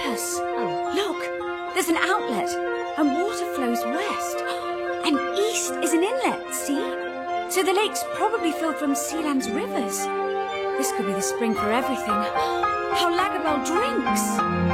Yes. Look, there's an outlet, and water flows west. And east is an inlet, see? So the lake's probably filled from Sealand's rivers. This could be the spring for everything. How Lagobel drinks!